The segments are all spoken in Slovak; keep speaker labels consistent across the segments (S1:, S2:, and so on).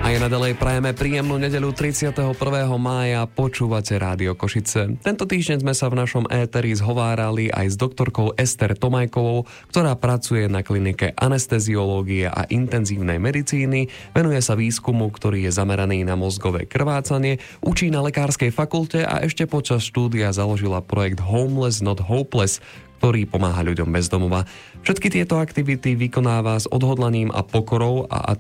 S1: A je naďalej prajeme príjemnú nedeľu 31. mája, počúvate Rádio Košice. Tento týždeň sme sa v našom éteri zhovárali aj s doktorkou Ester Tomajkovou, ktorá pracuje na klinike anesteziológie a intenzívnej medicíny, venuje sa výskumu, ktorý je zameraný na mozgové krvácanie, učí na lekárskej fakulte a ešte počas štúdia založila projekt Homeless Not Hopeless, ktorý pomáha ľuďom bez domova. Všetky tieto aktivity vykonáva s odhodlaním a pokorou a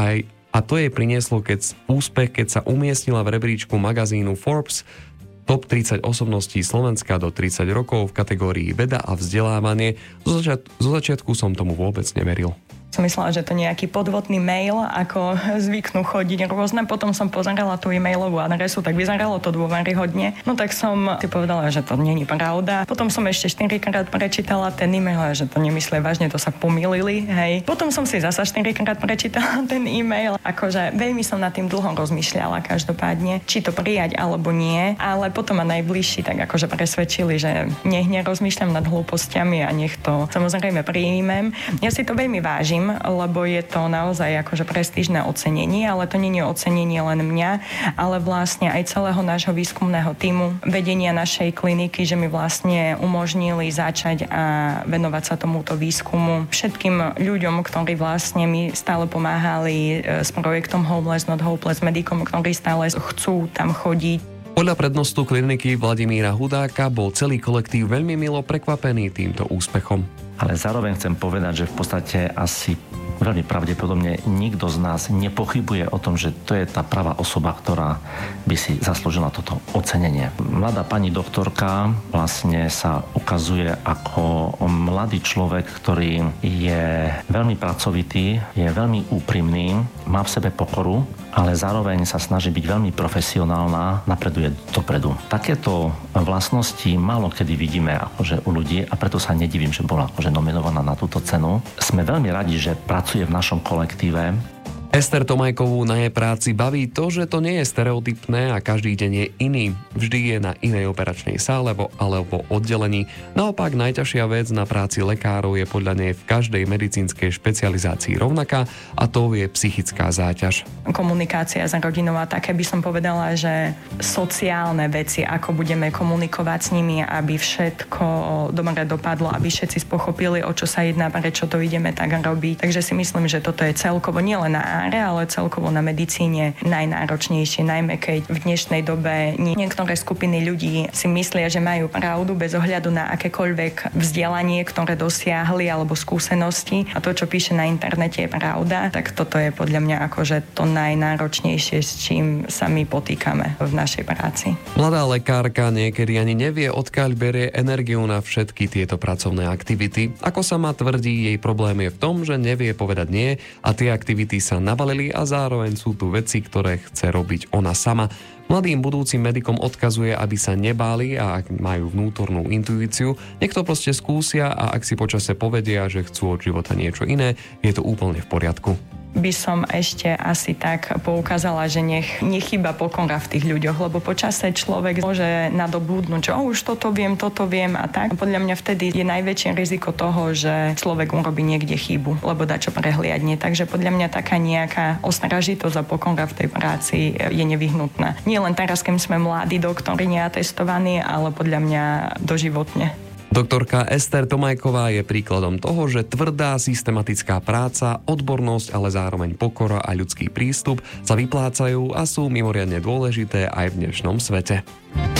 S1: to jej prinieslo úspech, keď sa umiestnila v rebríčku magazínu Forbes Top 30 osobností Slovenska do 30 rokov v kategórii veda a vzdelávanie. Zo začiatku som tomu vôbec neveril.
S2: Som myslela, že to nejaký podvodný mail, ako zvyknú chodiť rôzne. Potom som pozerala tú e-mailovú adresu, tak vyzeralo to dôveryhodne. No tak som si povedala, že to nie je pravda. Potom som ešte 4-krát prečítala ten e-mail, že to nemyslia vážne, to sa pomýlili, hej. Potom som si zasa 4-krát prečítala ten e-mail. Akože veľmi som nad tým dlho rozmýšľala každopádne, či to prijať alebo nie, ale potom ma najbližší tak akože presvedčili, že nech nerozmýšľam nad hlúpostiami a nech to samozrejme príjmem. Ja si to veľmi vážim, lebo je to naozaj akože prestížne ocenenie, ale to nie je ocenenie len mňa, ale vlastne aj celého nášho výskumného tímu, vedenia našej kliniky, že mi vlastne umožnili začať a venovať sa tomuto výskumu. Všetkým ľuďom, ktorí vlastne mi stále pomáhali s projektom Homeless Not Hopeless, medikom, ktorí stále chcú tam chodiť.
S1: Podľa prednostu kliniky Vladimíra Hudáka bol celý kolektív veľmi milo prekvapený týmto úspechom.
S3: Ale zároveň chcem povedať, že v podstate asi veľmi pravdepodobne nikto z nás nepochybuje o tom, že to je tá pravá osoba, ktorá by si zaslúžila toto ocenenie. Mladá pani doktorka vlastne sa ukazuje ako mladý človek, ktorý je veľmi pracovitý, je veľmi úprimný, má v sebe pokoru, ale zároveň sa snaží byť veľmi profesionálna, napreduje dopredu. Takéto vlastnosti málo kedy vidíme akože u ľudí a preto sa nedivím, že bola akože nominovaná na túto cenu. Sme veľmi radi, že pracuje v našom kolektíve.
S1: Ester Tomajkovú na jej práci baví to, že to nie je stereotypné a každý deň je iný. Vždy je na inej operačnej sále alebo oddelení. Naopak najťažšia vec na práci lekárov je podľa nej v každej medicínskej špecializácii rovnaká a to je psychická záťaž.
S2: Komunikácia s rodinou a také by som povedala, že sociálne veci, ako budeme komunikovať s nimi, aby všetko dobre dopadlo, aby všetci spochopili, o čo sa jedná, prečo to ideme tak robiť. Takže si myslím, že toto je celkovo nielen na ale celkovo na medicíne najnáročnejšie, najmä keď v dnešnej dobe niektoré skupiny ľudí si myslia, že majú pravdu bez ohľadu na akékoľvek vzdelanie, ktoré dosiahli alebo skúsenosti a to, čo píše na internete, je pravda, tak toto je podľa mňa akože to najnáročnejšie, s čím sa my potýkame v našej práci.
S1: Mladá lekárka niekedy ani nevie, odkiaľ berie energiu na všetky tieto pracovné aktivity. Ako sama tvrdí, jej problém je v tom, že nevie povedať nie a tie aktivity sa navalili a zároveň sú tu veci, ktoré chce robiť ona sama. Mladým budúcim medikom odkazuje, aby sa nebáli a ak majú vnútornú intuíciu, nech to proste skúsia a ak si počase povedia, že chcú od života niečo iné, je to úplne v poriadku.
S2: By som ešte asi tak poukázala, že nechýba pokora v tých ľuďoch, lebo počase človek môže nadobudnúť, že už toto viem a tak. Podľa mňa vtedy je najväčšie riziko toho, že človek urobí niekde chybu, lebo dá čo prehliadne. Takže podľa mňa taká nejaká ostražitosť a pokora v tej práci je nevyhnutná. Nie len teraz, keď sme mladí doktori neatestovaní, ale podľa mňa doživotne.
S1: Doktorka Ester Tomajková je príkladom toho, že tvrdá systematická práca, odbornosť, ale zároveň pokora a ľudský prístup sa vyplácajú a sú mimoriadne dôležité aj v dnešnom svete.